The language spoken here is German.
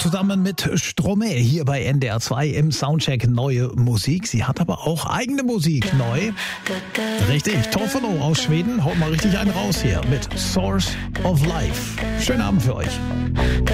zusammen mit Stromae hier bei NDR 2 im Soundcheck neue Musik. Sie hat aber auch eigene Musik neu. Richtig, Tofano aus Schweden. Haut mal richtig einen raus hier mit Source of Life. Schönen Abend für euch.